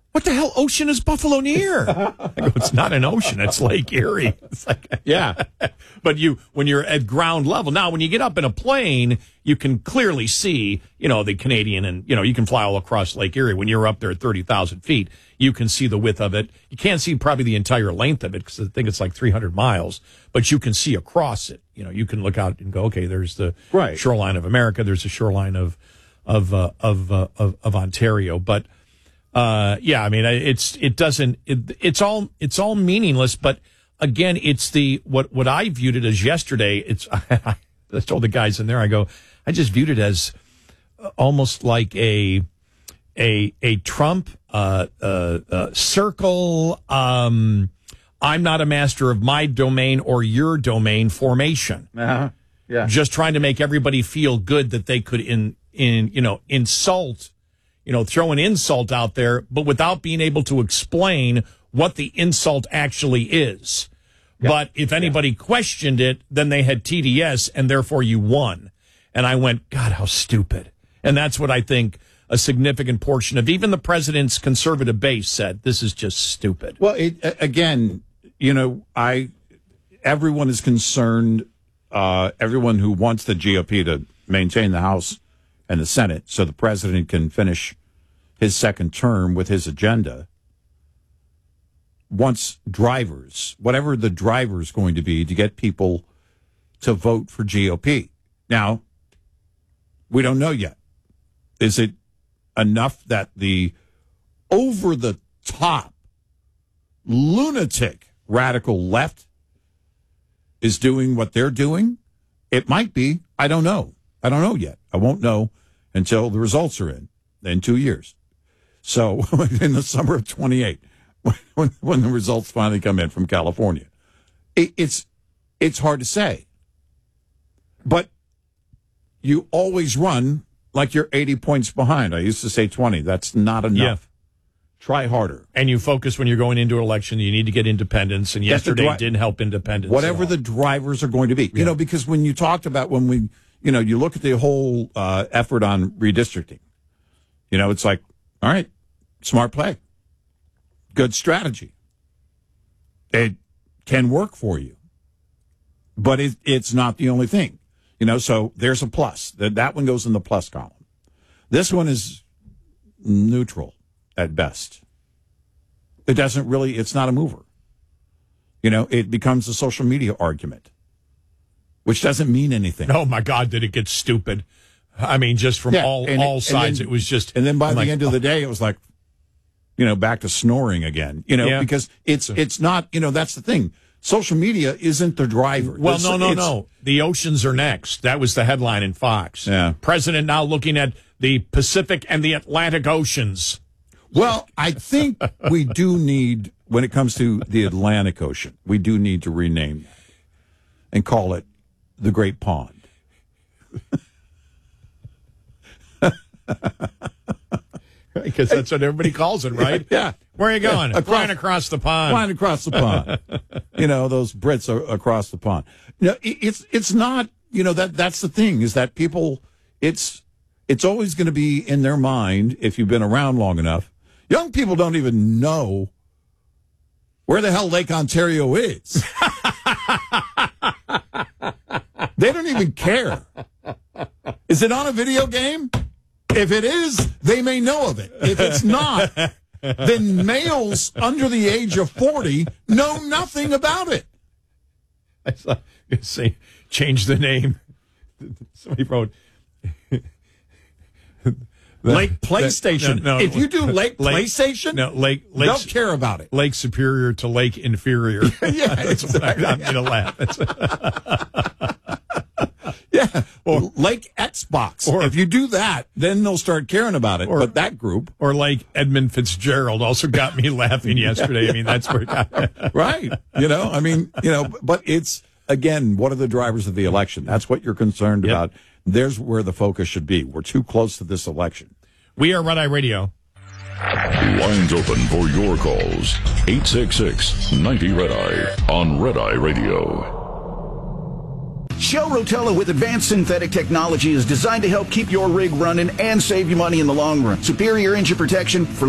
what the hell ocean is Buffalo near? I go, it's not an ocean. It's Lake Erie. It's like, yeah. But when you're at ground level, now when you get up in a plane, you can clearly see, the Canadian and, you can fly all across Lake Erie. When you're up there at 30,000 feet, you can see the width of it. You can't see probably the entire length of it because I think it's like 300 miles, but you can see across it. You can look out and go, okay, there's the shoreline of America. There's the shoreline of Ontario. But, yeah, I mean, it's all meaningless, but again, it's what I viewed it as yesterday. I told the guys in there, I go, I just viewed it as almost like a Trump, circle. I'm not a master of my domain or your domain formation. Yeah. Just trying to make everybody feel good that they could insult, throw an insult out there, but without being able to explain what the insult actually is. Yeah. But if anybody questioned it, then they had TDS, and therefore you won. And I went, God, how stupid. And that's what I think a significant portion of even the president's conservative base said. This is just stupid. Well, everyone is concerned, everyone who wants the GOP to maintain the House and the Senate so the president can finish his second term with his agenda, wants drivers, whatever the driver is going to be, to get people to vote for GOP. Now, we don't know yet. Is it enough that the over-the-top lunatic radical left is doing what they're doing? It might be. I don't know. I don't know yet. I won't know until the results are in 2 years. So in the summer of 28, when the results finally come in from California, it's hard to say. But you always run like you're 80 points behind. I used to say 20. That's not enough. Yeah. Try harder. And you focus when you're going into an election. You need to get independence. And yesterday didn't help independence. Whatever the drivers are going to be. Yeah. Because when you talked about you look at the whole effort on redistricting, it's like, all right, smart play. Good strategy. It can work for you. But it's not the only thing. So there's a plus. That one goes in the plus column. This one is neutral at best. It's not a mover. It becomes a social media argument, which doesn't mean anything. Oh, my God, did it get stupid. I mean, just from all sides, it was just... And then by the end of the day, it was like, back to snoring again, because it's not, that's the thing. Social media isn't the driver. Well, no. The oceans are next. That was the headline in Fox. Yeah. President now looking at the Pacific and the Atlantic Oceans. Well, I think we do need, when it comes to the Atlantic Ocean, we do need to rename that and call it the Great Pond. Because that's what everybody calls it, right? Yeah. Where are you going? Flying across the pond. Flying across the pond. Those Brits are across the pond. It's not, that's the thing, is that people, it's always going to be in their mind, if you've been around long enough. Young people don't even know where the hell Lake Ontario is. They don't even care. Is it on a video game? If it is, they may know of it. If it's not, then males under the age of 40 know nothing about it. I saw you say change the name. Somebody wrote Lake PlayStation. No, if you do Lake PlayStation, they'll care about it. Lake Superior to Lake Inferior. Yeah, exactly. I'm going to laugh. Yeah, or Lake Xbox. Or if you do that, then they'll start caring about it. But that group, or like Edmund Fitzgerald, also got me laughing yesterday. I mean, that's where it got right. But it's again, what are the drivers of the election? That's what you're concerned about. There's where the focus should be. We're too close to this election. We are Red Eye Radio. Lines open for your calls. 866-90-RED-EYE on Red Eye Radio. Shell Rotella with advanced synthetic technology is designed to help keep your rig running and save you money in the long run. Superior engine protection for